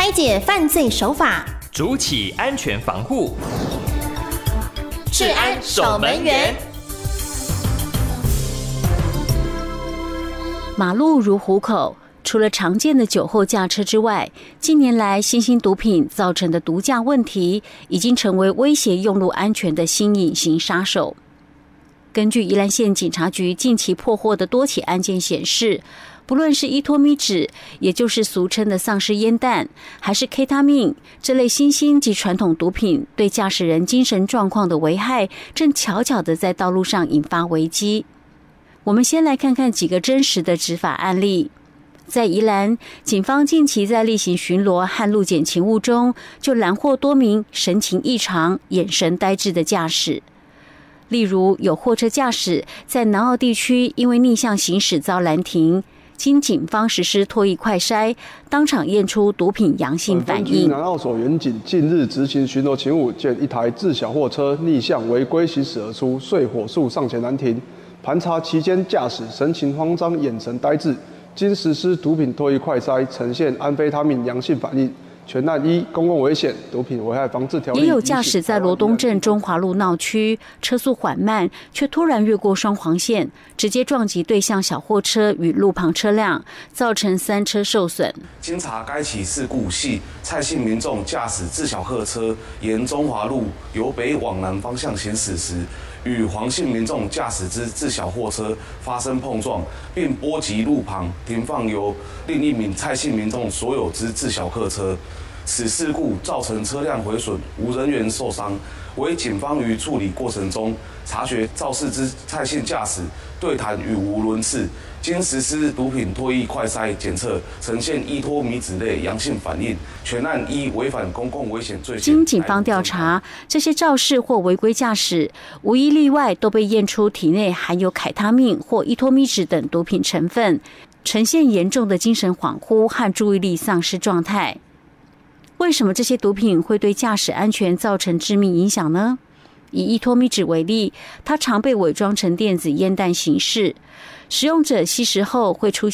拆解犯罪手法， 筑起安全防护。 治安守门员。 马路如虎口，除了常见的酒后驾车之外，近年来新兴毒品造成的毒驾问题，已经成为威胁用路安全的新隐形杀手。根据宜兰县警察局近期破获的多起案件显示，不论是依托咪酯，也就是俗称的丧尸烟弹，还是 K 他命这类新兴及传统毒品，对驾驶人精神状况的危害，正悄悄地在道路上引发危机。我们先来看看几个真实的执法案例。在宜兰，警方近期在例行巡逻和路检勤务中，就拦获多名神情异常、眼神呆滞的驾驶。例如，有货车驾驶在南澳地区因为逆向行驶遭拦停，经警方实施唾液快筛，当场验出毒品阳性反应。 南澳所员警近日执行巡逻勤务，见一台自小货车逆向违规行驶而出，遂火速上前拦停。盘查期间，驾驶神情慌张、眼神呆滞，经实施毒品唾液快筛，呈现安非他命阳性反应。全案依公共危险、毒品危害防治条例。 也有驾驶在罗东镇中华路闹区，车速缓慢，却突然越过双黄线，直接撞击对向小货车与路旁车辆，造成3车受损。 经查，该起事故系蔡姓民众驾驶自小客车沿中华路由北往南方向行驶时，与黄姓民众驾驶之自小货车发生碰撞，并波及路旁停放由另一名蔡姓民众所有之自小客车。此事故造成车辆毁损，无人员受伤。为警方于处理过程中察觉肇事之蔡姓驾驶对谈语无伦次，经实施毒品唾液快筛检测，呈现依托咪酯类阳性反应。全案依违反公共危险罪。 经警方调查，这些肇事或违规驾驶无一例外都被验出体内含有凯他命或依托咪酯等毒品成分，呈现严重的精神恍惚和注意力丧失状态。为什么这些毒品会对驾驶安全造成致命影响呢？以依托咪酯为例，它常被伪装成电子烟弹形式，使用者吸食后会出